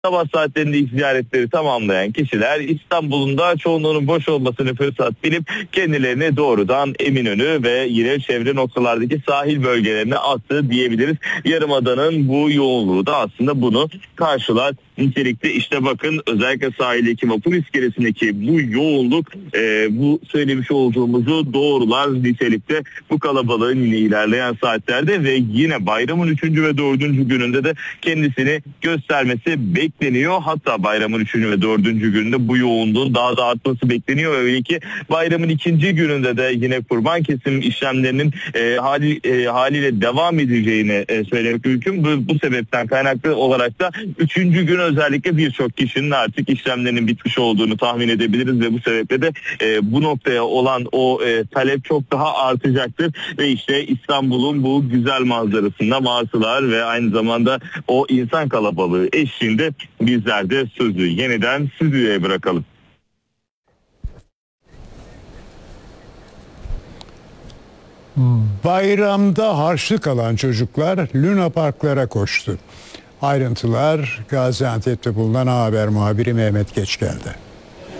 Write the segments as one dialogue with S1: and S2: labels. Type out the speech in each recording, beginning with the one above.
S1: Sabah saatlerinde ziyaretleri tamamlayan kişiler İstanbul'un da çoğunluğunun boş olmasını fırsat bilip kendilerini doğrudan Eminönü ve yine çevre noktalardaki sahil bölgelerine attı diyebiliriz. Yarımada'nın bu yoğunluğu da aslında bunu karşılar nitelikte. İşte bakın, özellikle sahildeki vapur iskelesindeki bu yoğunluk bu söylemiş olduğumuzu doğrular nitelikte. Bu kalabalığın yine ilerleyen saatlerde ve yine bayramın 3. ve 4. gününde de kendisini göstermesi bekleniyor. Hatta bayramın 3. ve 4. gününde bu yoğunluğun daha da artması bekleniyor. Öyle ki bayramın 2. gününde de yine kurban kesim işlemlerinin haliyle devam edeceğini söylemek mümkün. Bu sebepten kaynaklı olarak da 3. gün özellikle birçok kişinin artık işlemlerinin bitmiş olduğunu tahmin edebiliriz ve bu sebeple de bu noktaya olan o talep çok daha artacaktır ve işte İstanbul'un bu güzel manzarasında martılar ve aynı zamanda o insan kalabalığı eşliğinde bizler de sözü yeniden stüdyoya bırakalım.
S2: Bayramda harçlık alan çocuklar Luna Parklara koştu. Ayrıntılar Gaziantep'te bulunan A Haber muhabiri Mehmet Geçgel'de.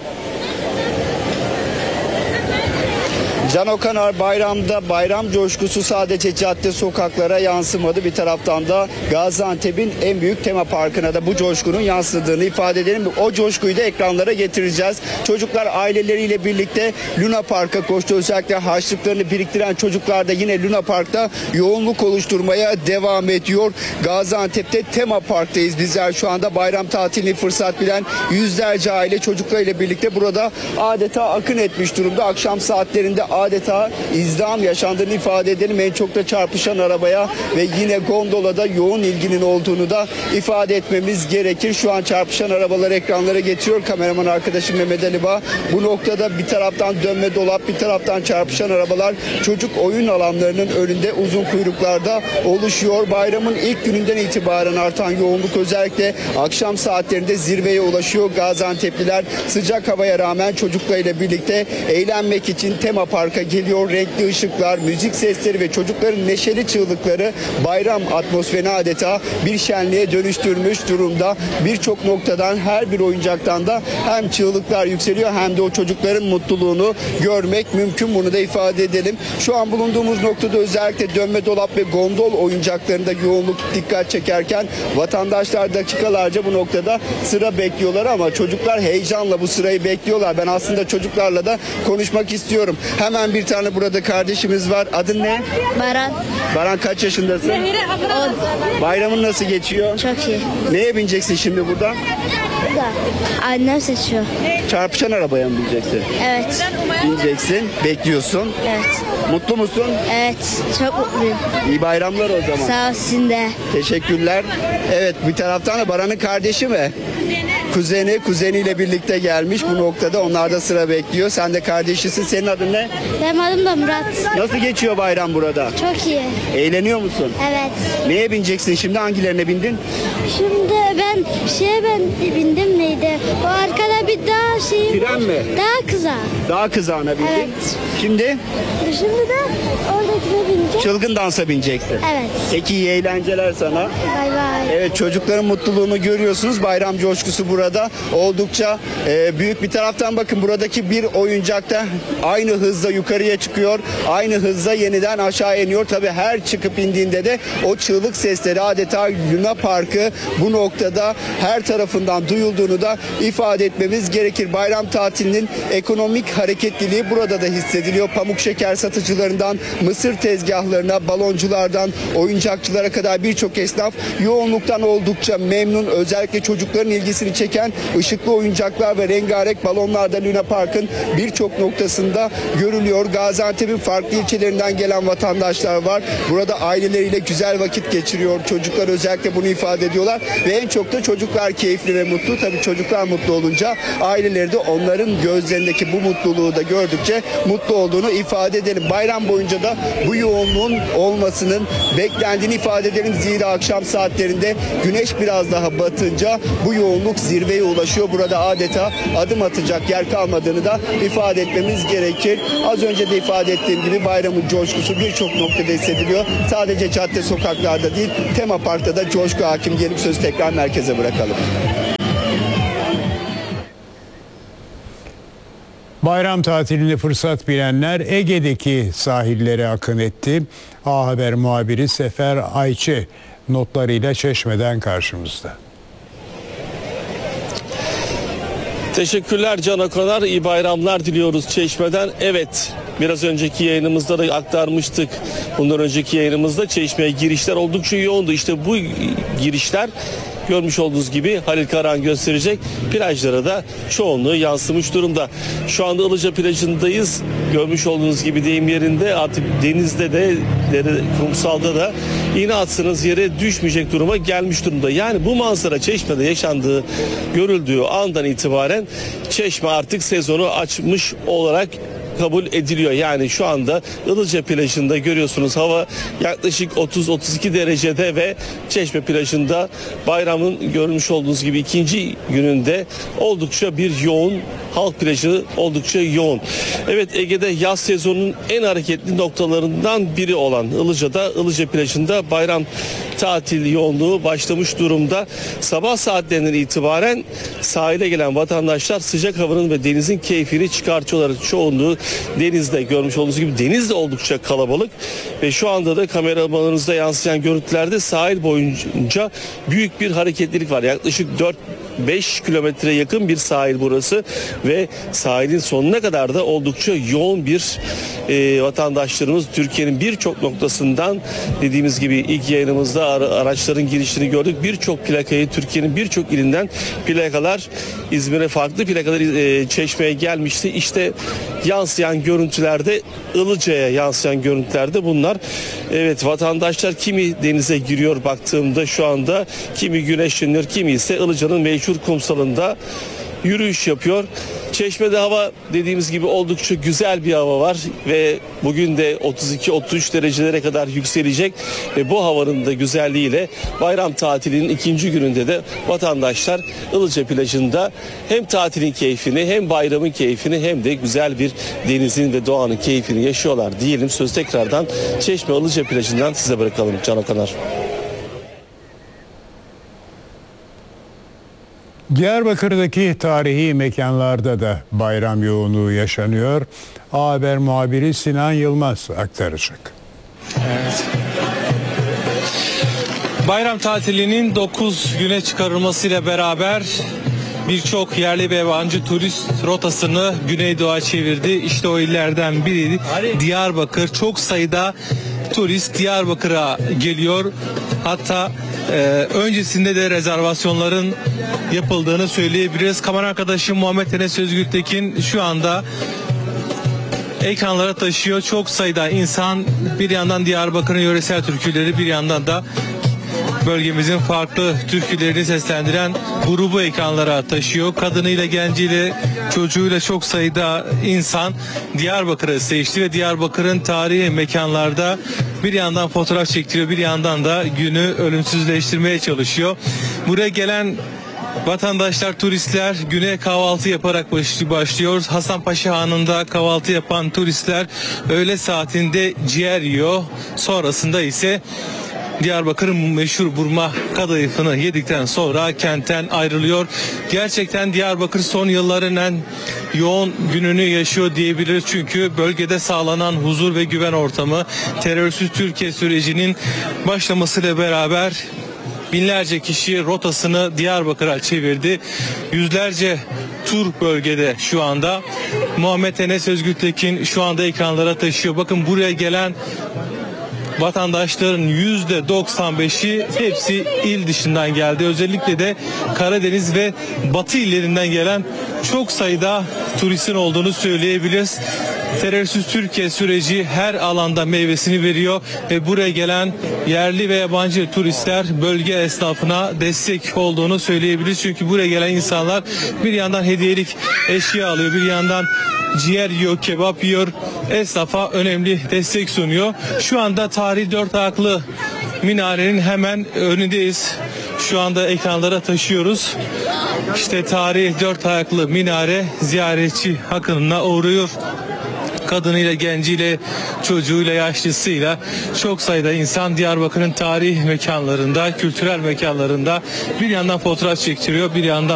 S3: Can Okanar, bayramda bayram coşkusu sadece cadde sokaklara yansımadı. Bir taraftan da Gaziantep'in en büyük tema parkına da bu coşkunun yansıdığını ifade edelim. O coşkuyu da ekranlara getireceğiz. Çocuklar aileleriyle birlikte Luna Park'a koştu. Özellikle harçlıklarını biriktiren çocuklar da yine Luna Park'ta yoğunluk oluşturmaya devam ediyor. Gaziantep'te tema parktayız. Bizler şu anda bayram tatilini fırsat bilen yüzlerce aile çocuklarıyla birlikte burada adeta akın etmiş durumda. Akşam saatlerinde adeta izdiham yaşandığını ifade edelim. En çok da çarpışan arabaya ve yine gondolada yoğun ilginin olduğunu da ifade etmemiz gerekir. Şu an çarpışan arabalar ekranlara getiriyor kameraman arkadaşım Mehmet Ali Bağ. Bu noktada bir taraftan dönme dolap, bir taraftan çarpışan arabalar çocuk oyun alanlarının önünde uzun kuyruklarda oluşuyor. Bayramın ilk gününden itibaren artan yoğunluk özellikle akşam saatlerinde zirveye ulaşıyor. Gaziantep'liler sıcak havaya rağmen çocuklarıyla birlikte eğlenmek için tema parka geliyor. Renkli ışıklar, müzik sesleri ve çocukların neşeli çığlıkları bayram atmosferini adeta bir şenliğe dönüştürmüş durumda. Birçok noktadan, her bir oyuncaktan da hem çığlıklar yükseliyor hem de o çocukların mutluluğunu görmek mümkün. Bunu da ifade edelim. Şu an bulunduğumuz noktada özellikle dönme dolap ve gondol oyuncaklarında yoğunluk dikkat çekerken vatandaşlar dakikalarca bu noktada sıra bekliyorlar ama çocuklar heyecanla bu sırayı bekliyorlar. Ben aslında çocuklarla da konuşmak istiyorum. Hemen bir tane burada kardeşimiz var. Adın ne?
S4: Baran.
S3: Baran, kaç yaşındasın?
S4: 10.
S3: Bayramın nasıl geçiyor?
S4: Çok iyi.
S3: Neye bineceksin şimdi burada?
S4: Annem seçiyor.
S3: Çarpışan arabaya mı bineceksin?
S4: Evet.
S3: Bineceksin, bekliyorsun.
S4: Evet.
S3: Mutlu musun?
S4: Evet. Çok mutluyum.
S3: İyi bayramlar o zaman.
S4: Sağ ol, sizin de.
S3: Teşekkürler. Evet, bir taraftan da Baran'ın kardeşi mi? Kuzeniyle birlikte gelmiş bu noktada. Onlar da sıra bekliyor. Sen de kardeşisin. Senin adın ne?
S4: Benim adım da Murat.
S3: Nasıl geçiyor bayram burada?
S4: Çok iyi.
S3: Eğleniyor musun?
S4: Evet.
S3: Neye bineceksin şimdi? Hangilerine bindin?
S4: Şimdi ben bindim neydi? O arkada bir dağ
S3: Tren mi?
S4: Dağ kıza.
S3: Dağ kızağına bindin.
S4: Evet.
S3: Şimdi
S4: Şimdi de oradakine bineceğim.
S3: çılgın dansa bineceksin.
S4: Evet.
S3: Peki, iyi eğlenceler sana.
S4: Bay bay.
S3: Evet, çocukların mutluluğunu görüyorsunuz. Bayram coşkusu burada oldukça büyük. Bir taraftan bakın, buradaki bir oyuncakta aynı hızla yukarıya çıkıyor. Aynı hızla yeniden aşağı iniyor. Tabii her çıkıp indiğinde de o çığlık sesleri adeta Luna Park'ı bu noktada her tarafından duyulduğunu da ifade etmemiz gerekir. Bayram tatilinin ekonomik hareketliliği burada da hissediliyor. Pamuk şeker satıcılarından mısır tezgahlarına, balonculardan oyuncakçılara kadar birçok esnaf yoğunluktan oldukça memnun. Özellikle çocukların ilgisini çeken ışıklı oyuncaklar ve rengarenk balonlar da Luna Park'ın birçok noktasında görülüyor. Gaziantep'in farklı ilçelerinden gelen vatandaşlar var. Burada aileleriyle güzel vakit geçiriyor. Çocuklar özellikle bunu ifade ediyorlar ve en çok da çocuklar keyifli ve mutlu. Tabii çocuklar mutlu olunca aileleri de onların gözlerindeki bu mutluluğu da gördükçe mutlu olduğunu ifade edelim. Bayram boyunca da bu yoğunluğun olmasının beklendiğini ifade edelim. Zira akşam saatlerinde güneş biraz daha batınca bu yoğunluk zirveye ulaşıyor. Burada adeta adım atacak yer kalmadığını da ifade etmemiz gerekir. Az önce de ifade ettiğim gibi bayramın coşkusu birçok noktada hissediliyor. Sadece cadde sokaklarda değil, tema parkta da coşku hakim. Gelip sözü tekrar merkeze bırakalım.
S2: Bayram tatilini fırsat bilenler Ege'deki sahillere akın etti. A Haber muhabiri Sefer Ayçi notlarıyla Çeşme'den karşımızda.
S5: Teşekkürler Can Akanar. İyi bayramlar diliyoruz Çeşme'den. Evet, biraz önceki yayınımızda da aktarmıştık. Bundan önceki yayınımızda Çeşme'ye girişler oldukça yoğundu. İşte bu girişler görmüş olduğunuz gibi Halil Karahan gösterecek plajlara da çoğunluğu yansımış durumda. Şu anda Ilıca plajındayız. Görmüş olduğunuz gibi deyim yerinde, artık denizde de kumsalda da iğne atsanız yere düşmeyecek duruma gelmiş durumda. Yani bu manzara Çeşme'de yaşandığı görüldüğü andan itibaren Çeşme artık sezonu açmış olarak kabul ediliyor. Yani şu anda Ilıca plajında görüyorsunuz, hava yaklaşık 30-32 derecede ve Çeşme plajında bayramın görmüş olduğunuz gibi ikinci gününde oldukça bir yoğun, halk plajı oldukça yoğun. Evet, Ege'de yaz sezonunun en hareketli noktalarından biri olan Ilıca plajında bayram tatil yoğunluğu başlamış durumda. Sabah saatlerinden itibaren sahile gelen vatandaşlar sıcak havanın ve denizin keyfini çıkartıyorlar. Çoğunluğu denizde, görmüş olduğunuz gibi deniz de oldukça kalabalık ve şu anda da kameralarınızda yansıyan görüntülerde sahil boyunca büyük bir hareketlilik var. Yaklaşık 4-5 kilometre yakın bir sahil burası ve sahilin sonuna kadar da oldukça yoğun bir vatandaşlarımız Türkiye'nin birçok noktasından, dediğimiz gibi ilk yayınımızda araçların girişini gördük. Birçok plakayı, Türkiye'nin birçok ilinden plakalar, İzmir'e farklı plakalar Çeşme'ye gelmişti. İşte yansıyan görüntülerde, Ilıca'ya yansıyan görüntülerde bunlar. Evet, vatandaşlar kimi denize giriyor baktığımda şu anda, kimi güneşleniyor, kimi ise Ilıca'nın meşhur kumsalında yürüyüş yapıyor. Çeşme'de hava dediğimiz gibi oldukça güzel bir hava var ve bugün de 32-33 derecelere kadar yükselecek ve bu havanın da güzelliğiyle bayram tatilinin ikinci gününde de vatandaşlar Ilıca plajında hem tatilin keyfini, hem bayramın keyfini, hem de güzel bir denizin ve doğanın keyfini yaşıyorlar diyelim. Söz tekrardan Çeşme Ilıca plajından size bırakalım Can Akanar.
S2: Diyarbakır'daki tarihi mekanlarda da bayram yoğunluğu yaşanıyor. A Haber muhabiri Sinan Yılmaz aktaracak.
S6: Evet. Bayram tatilinin 9 güne çıkarılmasıyla beraber birçok yerli ve yabancı turist rotasını Güneydoğu'ya çevirdi. İşte o illerden biri Diyarbakır. Çok sayıda turist Diyarbakır'a geliyor. Hatta öncesinde de rezervasyonların yapıldığını söyleyebiliriz. Kamera arkadaşım Muhammed Enes Özgürtekin şu anda ekranlara taşıyor. Çok sayıda insan, bir yandan Diyarbakır'ın yöresel türküleri, bir yandan da bölgemizin farklı türkülerini seslendiren grubu ekranlara taşıyor. Kadınıyla, genciyle, çocuğuyla çok sayıda insan Diyarbakır'ı seçti ve Diyarbakır'ın tarihi mekanlarda bir yandan fotoğraf çektiriyor, bir yandan da günü ölümsüzleştirmeye çalışıyor. Buraya gelen vatandaşlar, turistler güne kahvaltı yaparak başlıyor. Hasanpaşa Hanı'nda kahvaltı yapan turistler öğle saatinde ciğer yiyor. Sonrasında ise Diyarbakır'ın meşhur burma kadayıfını yedikten sonra kentten ayrılıyor. Gerçekten Diyarbakır son yılların en yoğun gününü yaşıyor diyebiliriz. Çünkü bölgede sağlanan huzur ve güven ortamı, terörsüz Türkiye sürecinin başlamasıyla beraber binlerce kişi rotasını Diyarbakır'a çevirdi. Yüzlerce tur bölgede şu anda. Muhammed Enes Özgürtekin şu anda ekranlara taşıyor. Bakın, buraya gelen vatandaşların %95'i hepsi il dışından geldi. Özellikle de Karadeniz ve Batı illerinden gelen çok sayıda turistin olduğunu söyleyebiliriz. Terörsüz Türkiye süreci her alanda meyvesini veriyor ve buraya gelen yerli ve yabancı turistler bölge esnafına destek olduğunu söyleyebiliriz. Çünkü buraya gelen insanlar bir yandan hediyelik eşya alıyor, bir yandan ciğer yiyor, kebap yiyor, esnafa önemli destek sunuyor. Şu anda tarihi 4 ayaklı minarenin hemen önündeyiz. Şu anda ekranlara taşıyoruz. İşte tarihi 4 ayaklı minare ziyaretçi akınına uğruyor. Kadınıyla, genciyle, çocuğuyla, yaşlısıyla çok sayıda insan Diyarbakır'ın tarihi mekanlarında, kültürel mekanlarında bir yandan fotoğraf çektiriyor, bir yandan